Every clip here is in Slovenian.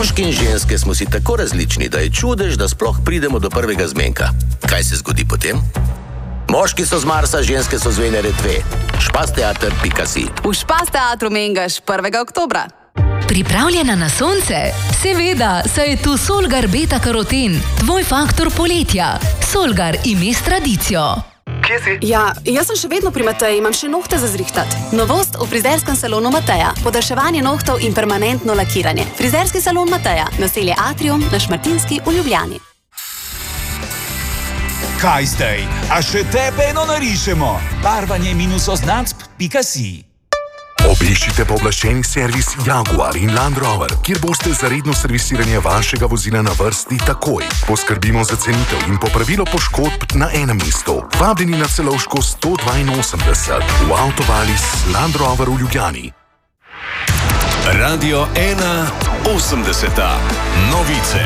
Moški in ženske smo si tako različni, da je čudež, da sploh pridemo do prvega zmenka. Kaj se zgodi potem? Moški so z Marsa, ženske so z Venere 2. Špasteater.si. V Špasteatru Mengaš 1. oktobra. Pripravljena na sonce? Seveda, saj je tu Solgar Beta Karoten, tvoj faktor poletja. Solgar ime s tradicijo. Kje si? Ja, jaz sem še vedno pri Mateji, imam še nohte za zrihtat. Novost v frizerskem salonu Mateja. Podaljševanje nohtov in permanentno lakiranje. Frizerski salon Mateja. Naselje Atrium na Šmartinski v Ljubljani. Kaj zdaj? A še tebe eno narišemo? Barvanje-oznac.si. Obiščite pooblaščeni servis Jaguar in Land Rover, kjer boste za redno servisiranje vašega vozila na vrsti takoj. Poskrbimo za cenitev in popravilo poškodb na enem mestu. Vabljeni na Celovško 182 v Avtovalis Land Rover v Ljubljani. Radio 1 80. Novice.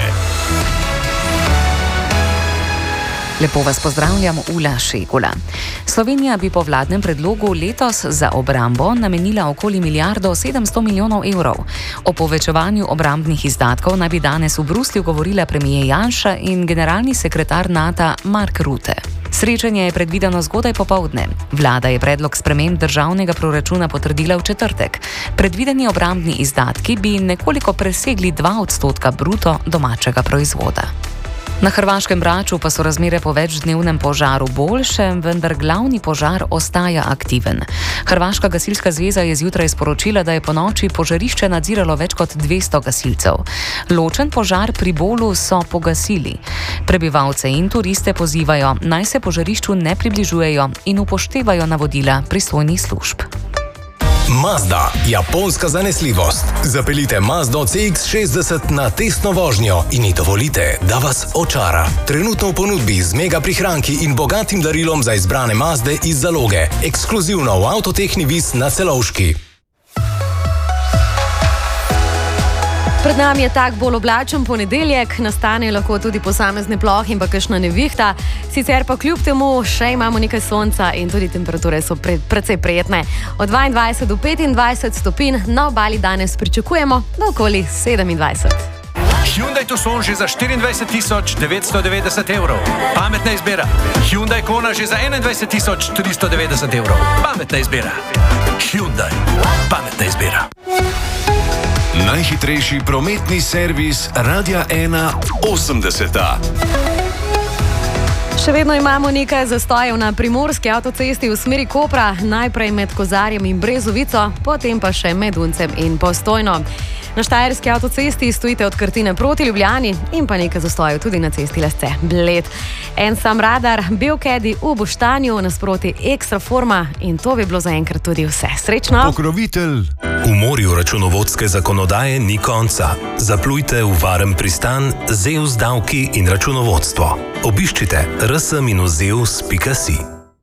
Lepo vas pozdravljam, Ula Šegula. Slovenija bi po vladnem predlogu letos za obrambo namenila okoli 1,7 milijarde evrov. O povečevanju obrambnih izdatkov naj bi danes v Bruslju govorila premier Janša in generalni sekretar NATO Mark Rutte. Srečanje je predvideno zgodaj popoldne. Vlada je predlog sprememb državnega proračuna potrdila v četrtek. Predvideni obrambni izdatki bi nekoliko presegli 2% bruto domačega proizvoda. Na hrvaškem Braču pa so razmere po večdnevnem požaru boljše, vendar glavni požar ostaja aktiven. Hrvaška gasilska zveza je zjutraj sporočila, da je ponoči požarišče nadziralo več kot 200 gasilcev. Ločen požar pri Bolu so pogasili. Prebivalce in turiste pozivajo, naj se požarišču ne približujejo in upoštevajo navodila pristojnih služb. Mazda, japonska zanesljivost. Zapeljite Mazdo CX-60 na testno vožnjo in ji dovolite, da vas očara. Trenutno v ponudbi z mega prihranki in bogatim darilom za izbrane Mazde iz zaloge. Ekskluzivno v Avtotehni Vis na Celovški. Pred nami je tak bolj oblačen ponedeljek, nastane lahko tudi posamezne plohe in pa kakšna nevihta. Sicer pa kljub temu še imamo nekaj sonca in tudi temperature so precej prijetne. Od 22 do 25 stopinj na obali danes pričakujemo do okoli 27. Hyundai Tucson že za 24.990 evrov. Pametna izbira. Hyundai Kona že za 21.390 evrov. Pametna izbira. Hyundai. Pametna izbira. Najhitrejši prometni servis Radia 1 80. Še vedno imamo nekaj zastojev na primorski avtocesti v smeri Kopra, najprej med Kozarjem in Brezovico, potem pa še med Uncem in Postojno. Na štajerski avtocesti stojite od Krtine proti Ljubljani in pa nekaj zastojev tudi na cesti Lesce-Bled. En sam radar, Belkedi v Boštanju, nasproti Ekstra Forma in to bi bilo zaenkrat tudi vse. Srečno! Pokrovitelj. V morju računovodske zakonodaje ni konca. Zaplujte v varen pristan ZEUS davki in računovodstvo. Obiščite rs-zeus.si.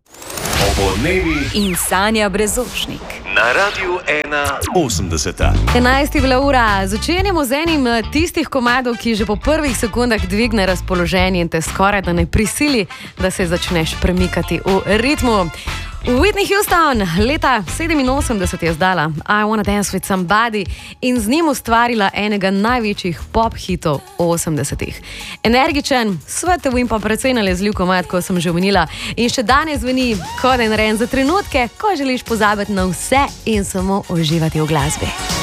In Sanja Brezošnik. Na Radiu 1 80. 11. bila ura. Začenjamo z enim tistih komadov, ki že po prvih sekundah dvigne razpoloženje in te skoraj da ne prisili, da se začneš premikati v ritmu. Whitney Houston leta 87 je zdala I Wanna Dance With Somebody in z njim ustvarila enega največjih pop hitov 80-ih. Energičen, svetel in pa precej nalezljiv komad, ko sem že omenila, in še danes zveni kot en ren za trenutke, ko želiš pozabiti na vse in samo uživati v glasbi.